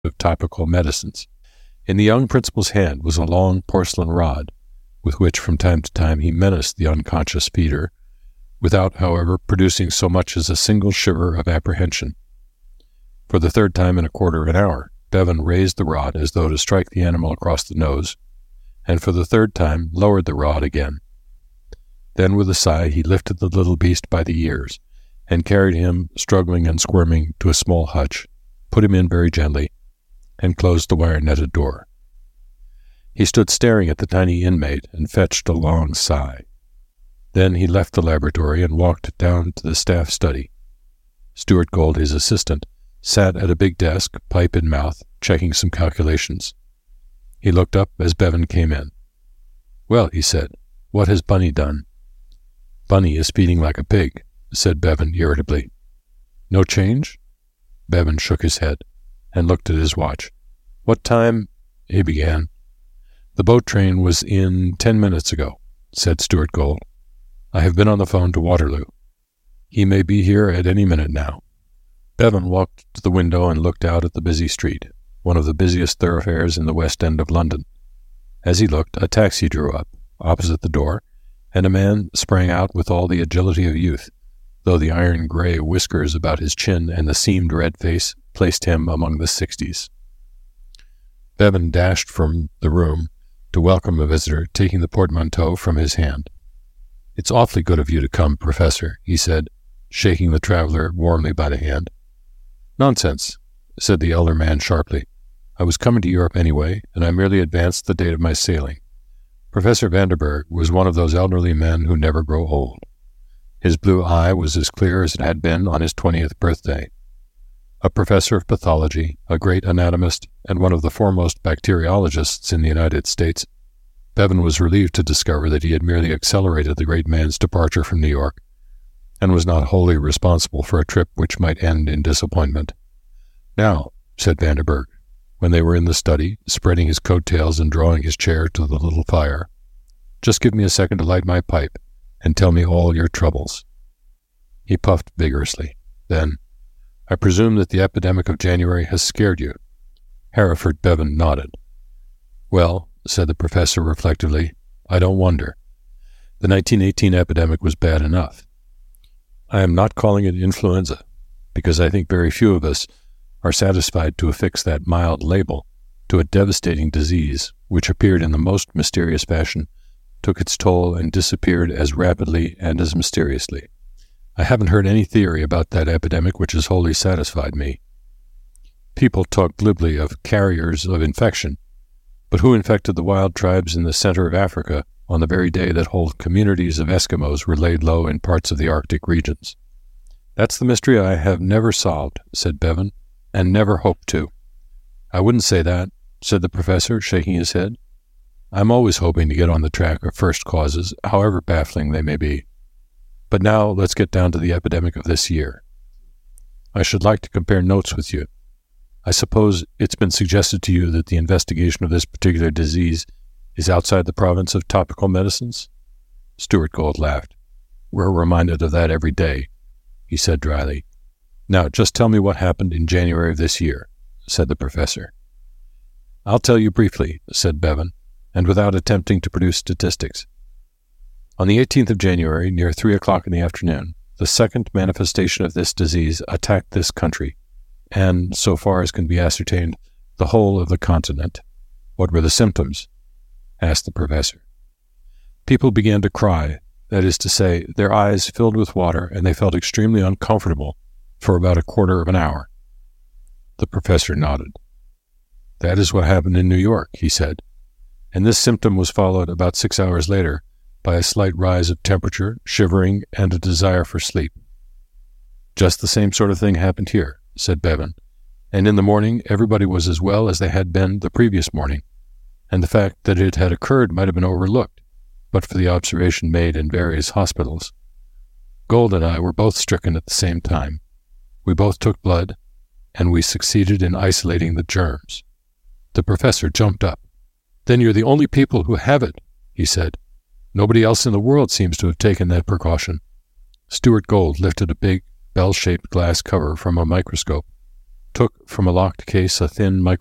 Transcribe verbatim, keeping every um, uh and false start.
of topical medicines. In the young principal's hand was a long porcelain rod, with which from time to time he menaced the unconscious feeder, without, however, producing so much as a single shiver of apprehension. For the third time in a quarter of an hour, Bevan raised the rod as though to strike the animal across the nose, and for the third time lowered the rod again. Then with a sigh he lifted the little beast by the ears, and carried him, struggling and squirming, to a small hutch, put him in very gently, and closed the wire-netted door. He stood staring at the tiny inmate and fetched a long sigh. Then he left the laboratory and walked down to the staff study. Stuart Gold, his assistant, sat at a big desk, pipe in mouth, checking some calculations. He looked up as Bevan came in. "Well," he said, "what has Bunny done?" "Bunny is feeding like a pig," said Bevan irritably. "No change?" Bevan shook his head and looked at his watch. "What time—" he began. "The boat train was in ten minutes ago," said Stuart Gold. "I have been on the phone to Waterloo. He may be here at any minute now." Bevan walked to the window and looked out at the busy street, one of the busiest thoroughfares in the West End of London. As he looked, a taxi drew up, opposite the door, and a man sprang out with all the agility of youth, though the iron-gray whiskers about his chin and the seamed red face placed him among the sixties. Bevan dashed from the room to welcome a visitor, taking the portmanteau from his hand. "It's awfully good of you to come, Professor," he said, shaking the traveler warmly by the hand. "Nonsense," said the elder man sharply. "I was coming to Europe anyway, and I merely advanced the date of my sailing." Professor Vanderburg was one of those elderly men who never grow old. His blue eye was as clear as it had been on his twentieth birthday. A professor of pathology, a great anatomist, and one of the foremost bacteriologists in the United States, Bevan was relieved to discover that he had merely accelerated the great man's departure from New York, and was not wholly responsible for a trip which might end in disappointment. "Now," said Vanderburg, when they were in the study, spreading his coat-tails and drawing his chair to the little fire, "just give me a second to light my pipe, and tell me all your troubles." He puffed vigorously. Then, "I presume that the epidemic of January has scared you." Hereford Bevan nodded. "Well," said the professor reflectively, "I don't wonder. The nineteen eighteen epidemic was bad enough. I am not calling it influenza, because I think very few of us are satisfied to affix that mild label to a devastating disease which appeared in the most mysterious fashion, took its toll, and disappeared as rapidly and as mysteriously. I haven't heard any theory about that epidemic which has wholly satisfied me. People talk glibly of carriers of infection, but who infected the wild tribes in the center of Africa on the very day that whole communities of Eskimos were laid low in parts of the Arctic regions? That's the mystery I have never solved," said Bevan, "and never hope to." "I wouldn't say that," said the professor, shaking his head. "I'm always hoping to get on the track of first causes, however baffling they may be. But now let's get down to the epidemic of this year. I should like to compare notes with you. I suppose it's been suggested to you that the investigation of this particular disease is outside the province of topical medicines?" Stuart Gold laughed. "We're reminded of that every day," he said dryly. "Now, just tell me what happened in January of this year," said the professor. "I'll tell you briefly," said Bevan, and without attempting to produce statistics. On the eighteenth of January, near three o'clock in the afternoon, the second manifestation of this disease attacked this country, and, so far as can be ascertained, the whole of the continent. "What were the symptoms?" asked the professor. "People began to cry, that is to say, their eyes filled with water, and they felt extremely uncomfortable for about a quarter of an hour." The professor nodded. "That is what happened in New York," he said, "and this symptom was followed about six hours later by a slight rise of temperature, shivering, and a desire for sleep." "Just the same sort of thing happened here," said Bevan, "and in the morning everybody was as well as they had been the previous morning, and the fact that it had occurred might have been overlooked, but for the observation made in various hospitals. Gold and I were both stricken at the same time. We both took blood, and we succeeded in isolating the germs." The professor jumped up. "Then you're the only people who have it," he said. "Nobody else in the world seems to have taken that precaution." Stuart Gold lifted a big, bell-shaped glass cover from a microscope took from a locked case a thin